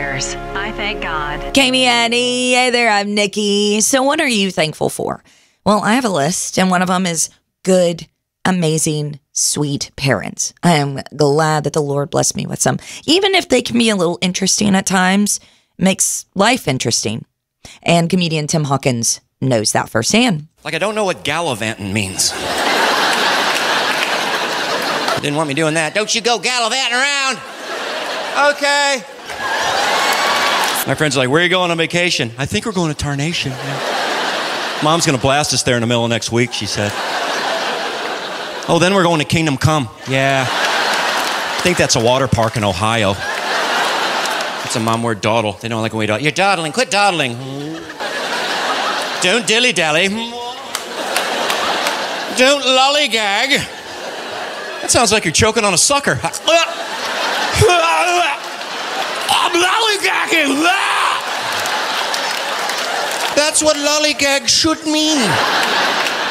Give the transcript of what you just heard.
prayers. I thank God. Kami Annie. Hey there, I'm Nikki. So what are you thankful for? Well, I have a list, and one of them is good, amazing, sweet parents. I am glad that the Lord blessed me with some. Even if they can be a little interesting at times, makes life interesting. And comedian Tim Hawkins knows that firsthand. Like, I don't know what gallivanting means. Didn't want me doing that. Don't you go gallivanting around. Okay. My friends are like, where are you going on vacation? I think we're going to Tarnation. Yeah. Mom's going to blast us there in the middle of next week, she said. Oh, then we're going to Kingdom Come. Yeah. I think that's a water park in Ohio. It's a mom word, dawdle. They don't like when we dawdle. You're dawdling. Quit dawdling. Don't dilly-dally. Don't lollygag. That sounds like you're choking on a sucker. I'm lollygagging. That's what lollygag should mean.